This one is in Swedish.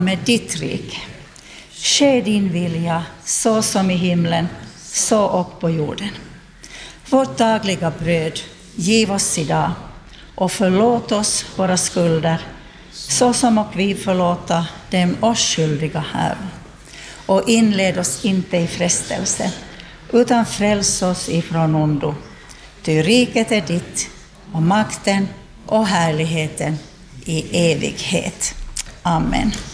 med ditt rike. Ske din vilja, så som i himlen, så och på jorden. Vårt dagliga bröd giv oss idag, och förlåt oss våra skulder, så som och vi förlåta dem oss skyldiga här. Och inled oss inte i frestelse, utan fräls oss ifrån ondo. Ty riket är ditt, och makten och härligheten i evighet. Amen.